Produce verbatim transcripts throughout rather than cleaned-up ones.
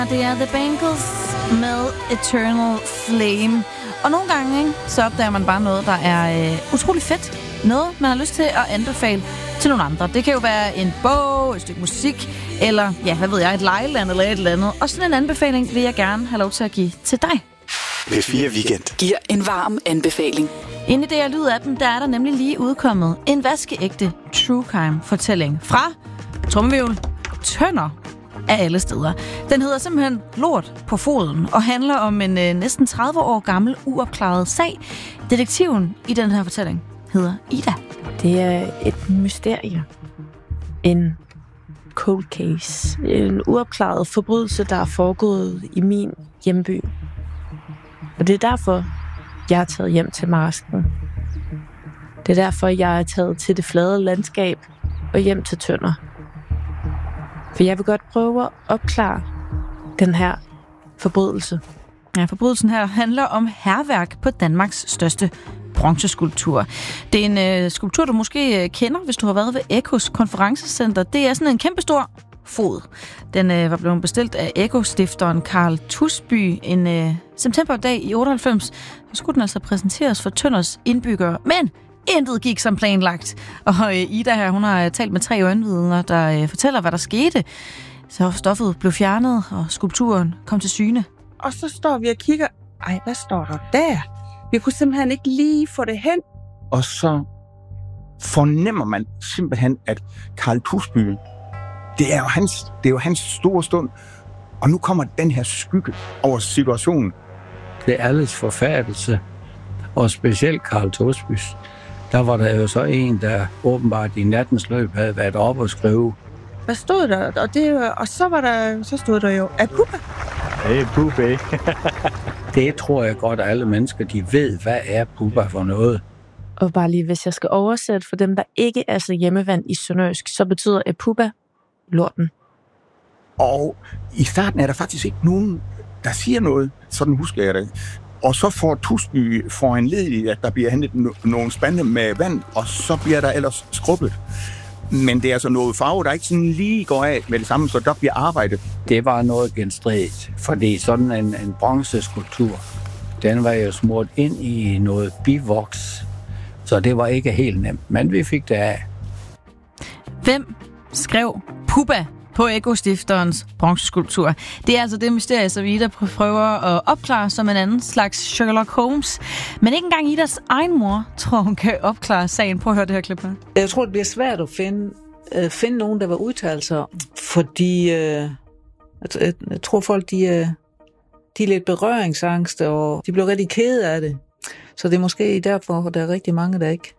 Det er The Bangles med Eternal Flame. Og nogle gange, ikke, så opdager man bare noget, der er øh, utrolig fedt. Noget, man har lyst til at anbefale til nogle andre. Det kan jo være en bog, et stykke musik, eller, ja, hvad ved jeg, et lejeland eller et eller andet. Og sådan en anbefaling vil jeg gerne have lov til at give til dig. P fire Weekend giver en varm anbefaling. Inde i det her lyd af dem, der er der nemlig lige udkommet en vaskeægte true crime-fortælling fra trommevirvel Tønder af alle steder. Den hedder simpelthen Lort på foden og handler om en øh, næsten tredive år gammel uopklaret sag. Detektiven i den her fortælling hedder Ida. Det er et mysterie. En cold case. En uopklaret forbrydelse, der er foregået i min hjemby. Og det er derfor, jeg er taget hjem til marsken. Det er derfor, jeg er taget til det flade landskab og hjem til Tønder. For jeg vil godt prøve at opklare den her forbrydelse. Ja, forbrydelsen her handler om hærværk på Danmarks største bronzeskulptur. Det er en øh, skulptur, du måske øh, kender, hvis du har været ved Echos konferencecenter. Det er sådan en kæmpestor fod. Den øh, var blevet bestilt af Eko-stifteren Karl Tusby en øh, septemberdag i otteoghalvfems. Så skulle den altså præsenteres for Tønders indbyggere. Men intet gik som planlagt. Og øh, Ida her, hun har talt med tre øjenvidner, der øh, fortæller, hvad der skete. Så stoffet blev fjernet, og skulpturen kom til syne. Og så står vi og kigger. Ej, hvad står der der? Vi kunne simpelthen ikke lige få det hen. Og så fornemmer man simpelthen, at Karl Tusby, det er jo hans, det er jo hans store stund. Og nu kommer den her skygge over situationen. Det er alles forfærdelse, og specielt Karl Tusbys. Der var der jo så en, der åbenbart i nattens løb havde været oppe og skrive. Hvad stod der? Og, det, og så, var der, så stod der jo, Apuba. Hey, Puba. Det tror jeg godt, at alle mennesker, de ved, hvad er Puba for noget. Og bare lige, hvis jeg skal oversætte for dem, der ikke er så hjemmevand i sønderjysk, så betyder Apuba lorten. Og i starten er der faktisk ikke nogen, der siger noget. Sådan husker jeg det. Og så får Tusby for en led, at der bliver hentet no- nogle spande med vand, og så bliver der ellers skrubbet. Men det er altså noget farve, der ikke sådan lige går af med det samme, så der bliver arbejdet. Det var noget genstridigt, fordi sådan en, en bronzeskulptur, den var jo smurt ind i noget bivoks, så det var ikke helt nemt, men vi fik det af. Hvem skrev Puba på Eko-stifterens bronzeskulptur? Det er altså det mysterie, som Ida prøver at opklare som en anden slags Sherlock Holmes. Men ikke engang Idas egen mor tror, hun kan opklare sagen. Prøv at høre det her klip her. Jeg tror, det bliver svært at finde, uh, finde nogen, der var udtalt sig, fordi uh, jeg, jeg tror, folk de, uh, de er lidt berøringsangste, og de bliver rigtig kede af det. Så det er måske derfor, at der er rigtig mange, der ikke,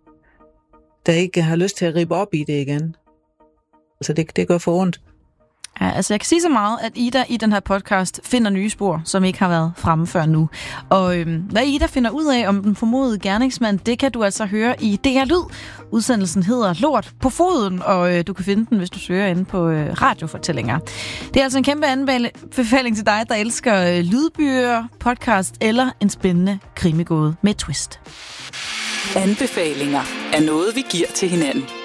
der ikke har lyst til at rippe op i det igen. Så det, det gør for ondt. Ja, altså jeg kan sige så meget, at Ida i den her podcast finder nye spor, som ikke har været fremme før nu. Og øhm, hvad Ida finder ud af om den formodede gerningsmand, det kan du altså høre i D R Lyd. Udsendelsen hedder Lort på foden, og øh, du kan finde den, hvis du søger inde på øh, radiofortællinger. Det er altså en kæmpe anbefaling til dig, der elsker øh, lydbøger, podcast eller en spændende krimigåde med twist. Anbefalinger er noget, vi giver til hinanden.